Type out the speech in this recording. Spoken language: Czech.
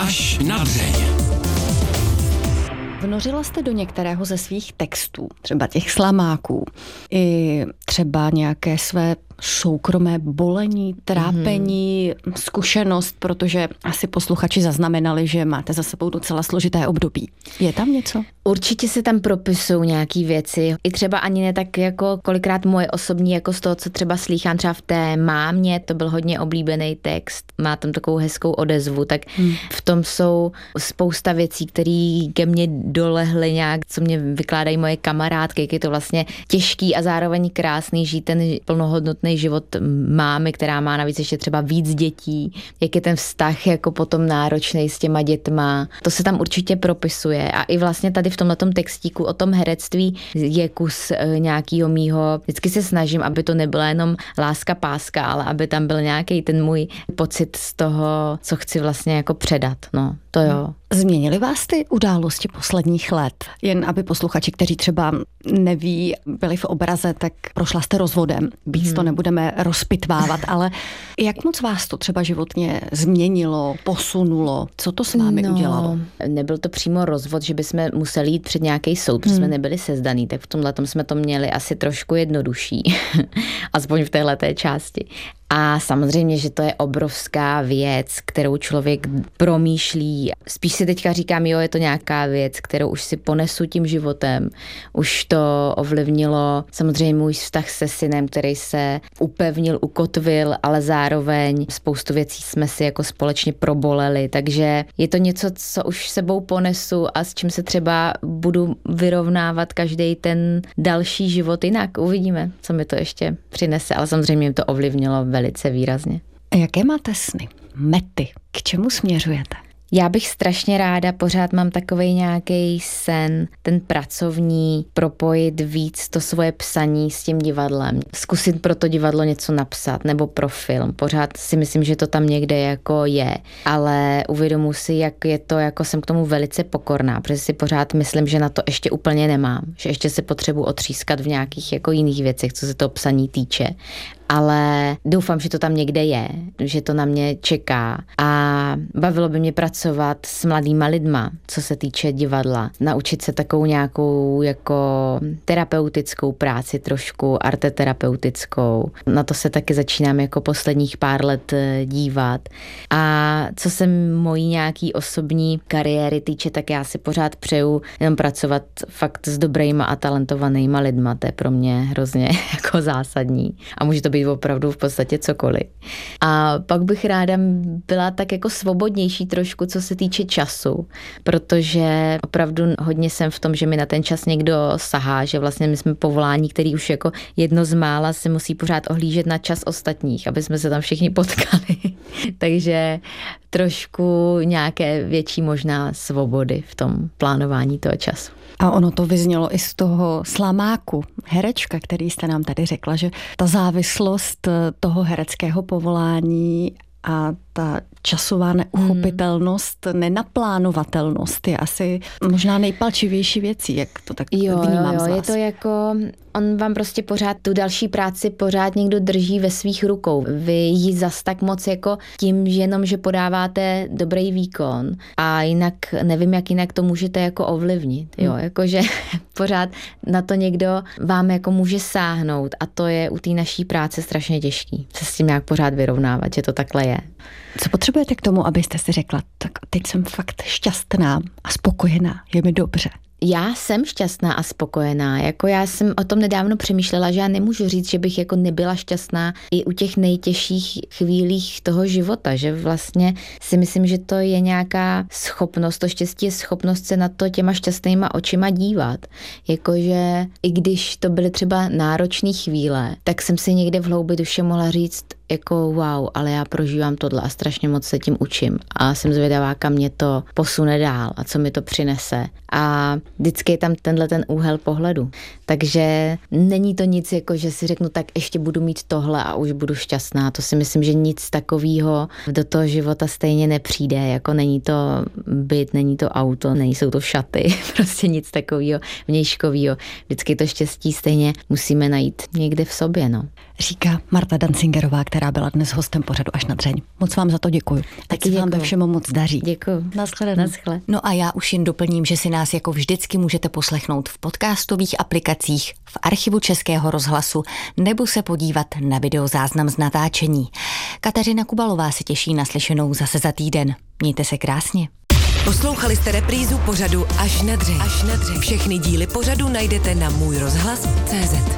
Až na dřeň. Vnořila jste do některého ze svých textů, třeba těch slamáků, i třeba nějaké své soukromé bolení, trápení, zkušenost, protože asi posluchači zaznamenali, že máte za sebou docela složité období. Je tam něco? Určitě se tam propisují nějaký věci. I třeba ani ne tak jako kolikrát moje osobní, jako z toho, co třeba slýchám třeba v té Mámě, to byl hodně oblíbený text, má tam takovou hezkou odezvu, tak v tom jsou spousta věcí, které ke mně dolehly nějak, co mě vykládají moje kamarádky, jak je to vlastně těžký a zároveň krásný žít ten plnohodnotný život mámy, která má navíc ještě třeba víc dětí, jak je ten vztah jako potom náročný s těma dětma. To se tam určitě propisuje a i vlastně tady v tomhletom textíku o tom herectví je kus nějakýho mýho. Vždycky se snažím, aby to nebyla jenom láska páska, ale aby tam byl nějaký ten můj pocit z toho, co chci vlastně jako předat. No, to jo. Změnily vás ty události posledních let? Jen aby posluchači, kteří třeba neví, byli v obraze, tak prošla jste rozvodem. Víc to nebudeme rozpitvávat, ale jak moc vás to třeba životně změnilo, posunulo? Co to s vámi udělalo? Nebyl to přímo rozvod, že bychom museli jít před nějaký soud, protože jsme nebyli sezdaný, tak v tomhletom jsme to měli asi trošku jednodušší. Aspoň v téhleté části. A samozřejmě, že to je obrovská věc, kterou člověk promýšlí. Spíš si teďka říkám, jo, je to nějaká věc, kterou už si ponesu tím životem. Už to ovlivnilo samozřejmě můj vztah se synem, který se upevnil, ukotvil, ale zároveň spoustu věcí jsme si jako společně proboleli. Takže je to něco, co už sebou ponesu a s čím se třeba budu vyrovnávat každý ten další život jinak. Uvidíme, co mi to ještě přinese, ale samozřejmě mi to ovlivnilo velice výrazně. Jaké máte sny? Mety? K čemu směřujete? Já bych strašně ráda, pořád mám takovej nějaký sen, ten pracovní, propojit víc to svoje psaní s tím divadlem. Zkusit pro to divadlo něco napsat, nebo pro film. Pořád si myslím, že to tam někde jako je, ale uvědomuji si, jak je to, jako jsem k tomu velice pokorná, protože si pořád myslím, že na to ještě úplně nemám, že ještě se potřebuji otřískat v nějakých jako jiných věcech, co se toho psaní týče. Ale doufám, že to tam někde je, že to na mě čeká a bavilo by mě pracovat s mladýma lidma, co se týče divadla. Naučit se takovou nějakou jako terapeutickou práci trošku, arteterapeutickou. Na to se taky začínám jako posledních pár let dívat. A co se mojí nějaký osobní kariéry týče, tak já si pořád přeju jenom pracovat fakt s dobrýma a talentovanýma lidma. To je pro mě hrozně jako zásadní. A může to být opravdu v podstatě cokoliv. A pak bych ráda byla tak jako svobodnější trošku, co se týče času, protože opravdu hodně jsem v tom, že mi na ten čas někdo sahá, že vlastně my jsme povolání, který už jako jedno z mála si musí pořád ohlížet na čas ostatních, aby jsme se tam všichni potkali. Takže trošku nějaké větší možná svobody v tom plánování toho času. A ono to vyznělo i z toho slamáku, herečka, který jste nám tady řekla, že ta závislost toho hereckého povolání a ta časová neuchopitelnost, nenaplánovatelnost je asi možná nejpalčivější věcí, jak to tak vnímám z vás. Je to jako, on vám prostě pořád tu další práci pořád někdo drží ve svých rukou. Vy ji zas tak moc jako tím, že jenom, že podáváte dobrý výkon a jinak, nevím, jak jinak to můžete jako ovlivnit, jo, jakože pořád na to někdo vám jako může sáhnout a to je u té naší práce strašně těžký. Se s tím nějak pořád vyrovnávat, že to takhle je. Co potřebujete k tomu, abyste si řekla, tak teď jsem fakt šťastná a spokojená, je mi dobře? Já jsem šťastná a spokojená. Jako já jsem o tom nedávno přemýšlela, že já nemůžu říct, že bych jako nebyla šťastná i u těch nejtěžších chvílích toho života, že vlastně si myslím, že to je nějaká schopnost, to štěstí je schopnost se na to těma šťastnýma očima dívat. Jakože i když to byly třeba náročné chvíle, tak jsem si někde v hloubi duše mohla říct, jako wow, ale já prožívám tohle a strašně moc se tím učím a jsem zvědavá, kam mě to posune dál a co mi to přinese. A vždycky je tam ten úhel pohledu. Takže není to nic, jako že si řeknu, tak ještě budu mít tohle a už budu šťastná. To si myslím, že nic takového do toho života stejně nepřijde. Jako není to byt, není to auto, nejsou to šaty, prostě nic takového vnějškového. Vždycky to štěstí stejně musíme najít někde v sobě, no. Říká Marta Dancingerová, která byla dnes hostem pořadu Až na dřeň. Moc vám za to děkuju. Ať se vám ve všem moc daří. Děkuju. Naschledanou. No a já už jen doplním, že si nás jako vždycky můžete poslechnout v podcastových aplikacích, v archivu Českého rozhlasu nebo se podívat na videozáznam z natáčení. Kateřina Kubalová se těší na slyšenou zase za týden. Mějte se krásně. Poslouchali jste reprízu pořadu Až na dřeň. Všechny díly pořadu najdete na můj rozhlas.cz.